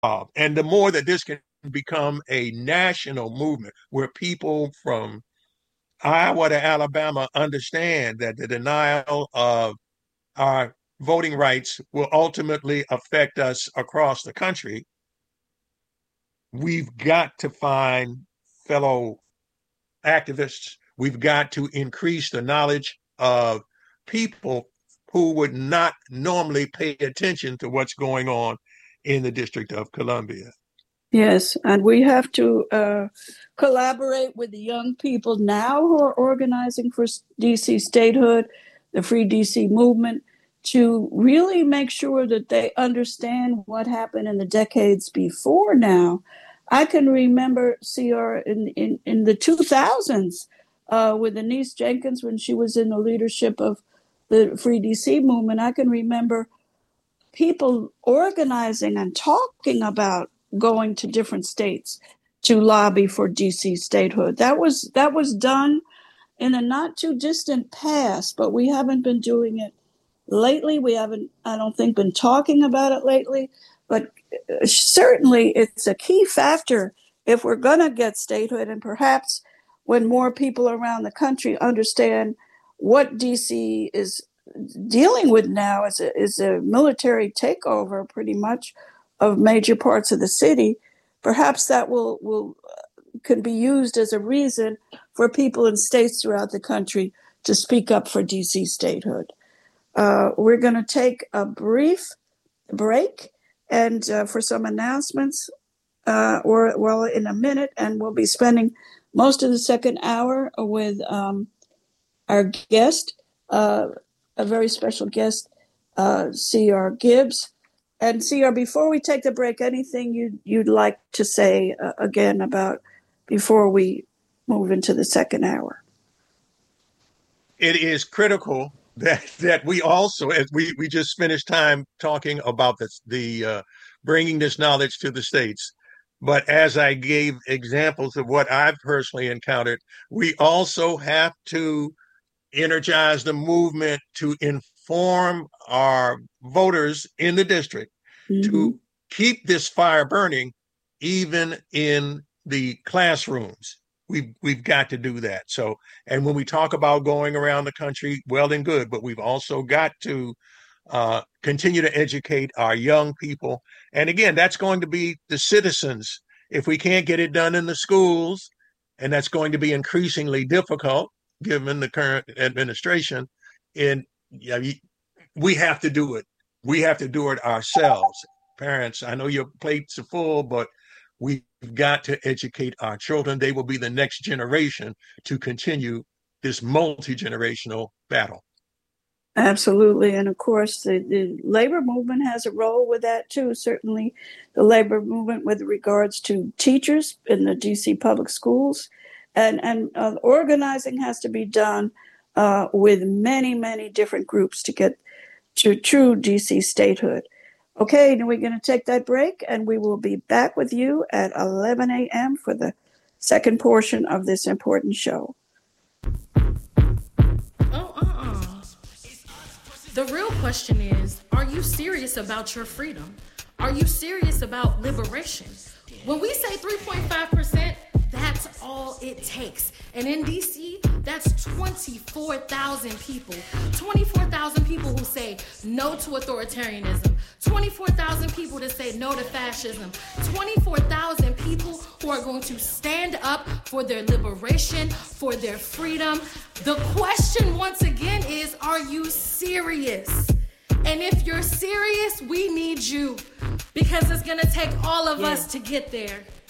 And the more that this can become a national movement where people from Iowa to Alabama understand that the denial of our voting rights will ultimately affect us across the country, we've got to find fellow activists. We've got to increase the knowledge of people who would not normally pay attention to what's going on in the District of Columbia. Yes, and we have to collaborate with the young people now who are organizing for DC statehood, the Free DC movement, to really make sure that they understand what happened in the decades before now. I can remember CR in the 2000s with Denise Jenkins when she was in the leadership of the Free DC movement. I can remember people organizing and talking about going to different states to lobby for DC statehood. That was done in a not too distant past, but we haven't been doing it lately. We haven't, I don't think, been talking about it lately, but certainly it's a key factor if we're going to get statehood, and perhaps when more people around the country understand what DC is dealing with now is a military takeover pretty much of major parts of the city, perhaps that could be used as a reason for people in states throughout the country to speak up for DC statehood. We're going to take a brief break and for some announcements, in a minute, and we'll be spending most of the second hour with our guest, a very special guest, C.R. Gibbs. And CR, before we take the break, anything you'd like to say again about before we move into the second hour? It is critical that we also, as we just finished time talking about the bringing this knowledge to the states, but as I gave examples of what I've personally encountered, we also have to energize the movement to inform our voters in the district to keep this fire burning, even in the classrooms. We've got to do that. So, and when we talk about going around the country, well and good, but we've also got to continue to educate our young people. And again, that's going to be the citizens. If we can't get it done in the schools, and that's going to be increasingly difficult given the current administration, we have to do it. We have to do it ourselves. Parents, I know your plates are full, but we've got to educate our children. They will be the next generation to continue this multi-generational battle. Absolutely. And of course, the labor movement has a role with that too. Certainly the labor movement with regards to teachers in the DC public schools. And organizing has to be done with many, many different groups to get to true DC statehood. Okay, now we're going to take that break, and we will be back with you at 11 a.m. for the second portion of this important show. The real question is, are you serious about your freedom? Are you serious about liberation? When we say 3.5%, that's all it takes. And in DC, that's 24,000 people. 24,000 people who say no to authoritarianism. 24,000 people that say no to fascism. 24,000 people who are going to stand up for their liberation, for their freedom. The question once again is, are you serious? And if you're serious, we need you, because it's going to take all of us to get there.